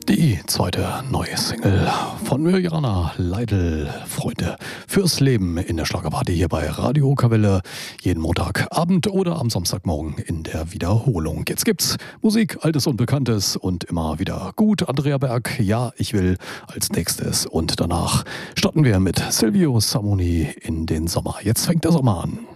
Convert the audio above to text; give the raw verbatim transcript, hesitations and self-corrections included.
Die zweite neue Single von Mirjana Leidl, Freunde fürs Leben in der Schlagerparty hier bei Radio Kavelle. Jeden Montagabend oder am Samstagmorgen in der Wiederholung. Jetzt gibt's Musik, Altes und Bekanntes und immer wieder gut. Andrea Berg, ja, ich will als nächstes. Und danach starten wir mit Silvio Samoni in den Sommer. Jetzt fängt der Sommer an.